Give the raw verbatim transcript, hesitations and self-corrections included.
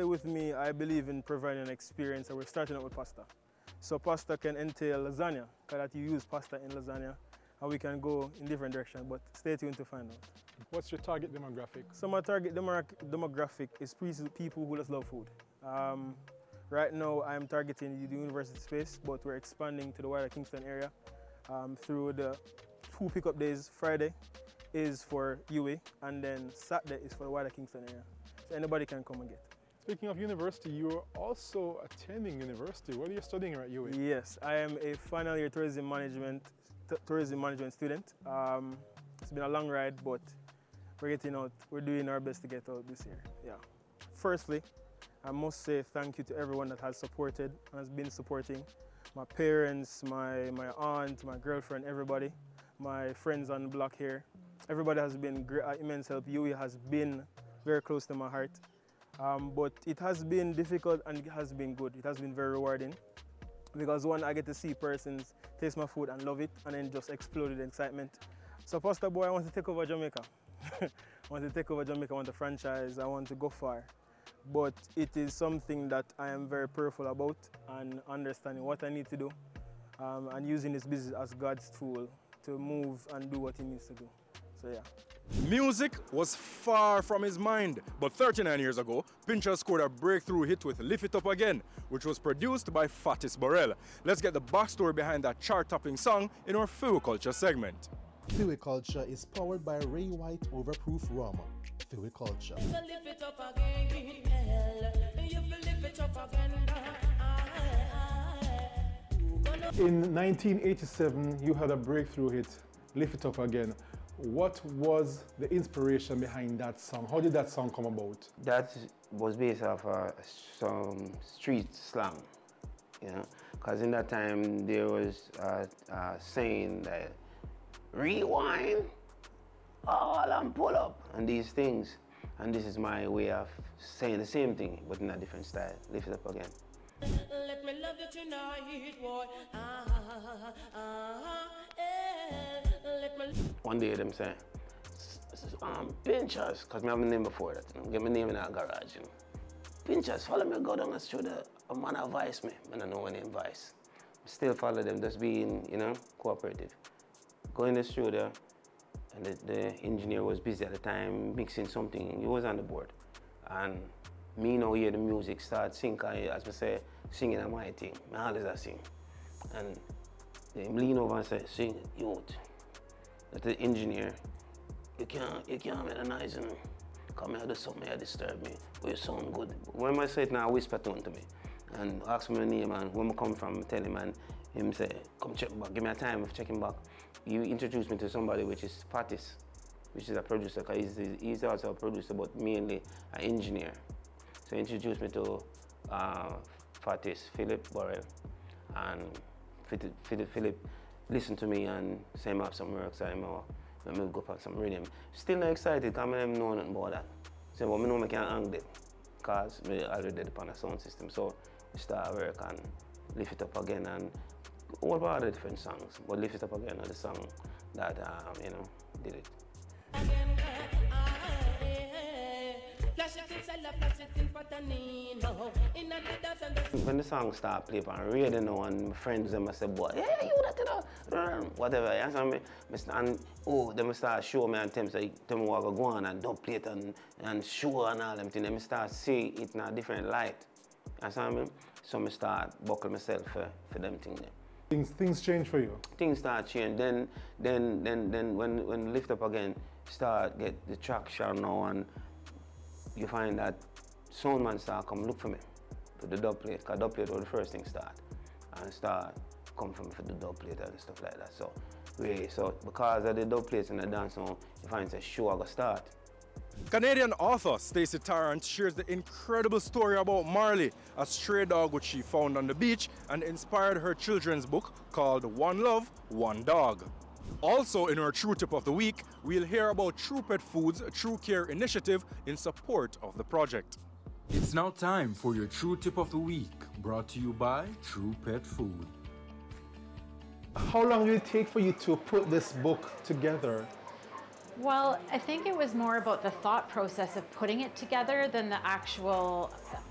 Personally with me, I believe in providing an experience, and we're starting out with pasta. So pasta can entail lasagna, because that you use pasta in lasagna, and we can go in different directions, but stay tuned to find out. What's your target demographic? So my target demographic is people who just love food. Um, right now I'm targeting the university space, but we're expanding to the wider Kingston area um, through the two pickup days. Friday is for U A, and then Saturday is for the wider Kingston area. So anybody can come and get. Speaking of university, you're also attending university. What are you studying at U A? Yes, I am a final year tourism management tourism management student. Um, it's been a long ride, but we're getting out. We're doing our best to get out this year. Yeah. Firstly, I must say thank you to everyone that has supported and has been supporting. My parents, my, my aunt, my girlfriend, everybody, my friends on the block here. Everybody has been great, uh, immense help. U A has been very close to my heart. Um, but it has been difficult and it has been good. It has been very rewarding. Because one, I get to see persons taste my food and love it and then just explode with excitement. So Pasta Boy, I want to take over Jamaica. I want to take over Jamaica, I want to franchise, I want to go far. But it is something that I am very prayerful about and understanding what I need to do um, and using this business as God's tool to move and do what he needs to do. So yeah. Music was far from his mind, but thirty-nine years ago, Pincher scored a breakthrough hit with Lift It Up Again, which was produced by Fatis Burrell. Let's get the backstory behind that chart-topping song in our Fiwi Culture segment. Fiwi Culture is powered by Ray White Overproof Rum. Fiwi Culture. In nineteen eighty-seven, you had a breakthrough hit, Lift It Up Again. What was the inspiration behind that song? How did that song come about? That was based off uh, some street slang, you know, because in that time there was a, a saying that rewind, all and pull up, and these things. And this is my way of saying the same thing, but in a different style. Lift it up again. Let me love you tonight, boy. Ah, ah, yeah. Let me... One day them say, um, Pinchers, because I have my name before that, you know, get my name in our garage. You know. Pinchers, follow me, go down the street, a man advise me. I don't know my name Vice. Still follow them, just being, you know, cooperative. Go in the studio, and the, the engineer was busy at the time mixing something. He was on the board. And me now hear the music start sing, as we say, singing on my thing. I always I sing. And they lean over and say, sing, youth. That the engineer, you can't, you can't make a noise, you know. Come here, do something here, disturb me, but you sound good. When I say it now, whisper tone to me. And ask me my name, and where I come from, tell him, and him say, come check back, give me a time of checking back. You introduce me to somebody which is Fatis, which is a producer, because he's, he's also a producer, but mainly an engineer. So he introduced me to uh, Fatis, Philip Burrell, and Philip, Philip listened to me and say I have some work, so I'm going to go back some rhythm. Still not excited, because I don't know nothing about that. So but I know I can't hang it, because I already did it on a sound system. So we start work and Lift It Up Again, and all about other different songs, but Lift It Up Again are the song that, um, you know, did it. When the song start playing on radio now, and my friends them say, boy, hey, you that, you know, whatever, you understand me? And oh, them start show me and tell me, so tell me what I go on and dub plate and, and show and all them things. Then I start see it in a different light. You understand me? So I start buckle myself for, for them things. Things, things change for you? Things start change. Then, then, then, then when, when Lift Up Again start get the traction now, and you find that soundman start come look for me for the dub plate, because dub plate was the first thing start, and start come from for the dub plate and stuff like that. So, really, so because of the dub plates and the dance now, you find a show I go start. Canadian author Stacey Tarrant shares the incredible story about Marley, a stray dog which she found on the beach and inspired her children's book called One Love, One Dog. Also in our True Tip of the Week, we'll hear about True Pet Foods' True Care initiative in support of the project. It's now time for your True Tip of the Week, brought to you by True Pet Food. How long did it take for you to put this book together? Well, I think it was more about the thought process of putting it together than the actual